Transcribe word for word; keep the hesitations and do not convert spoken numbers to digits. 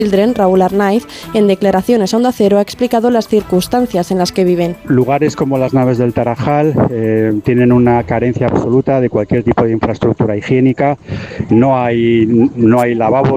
Children, Raúl Arnaiz, en declaraciones a Onda Cero ha explicado las circunstancias en las que viven. Lugares como las naves del Tarajal eh, tienen una carencia absoluta de cualquier tipo de infraestructura higiénica, no hay, no hay lavabos.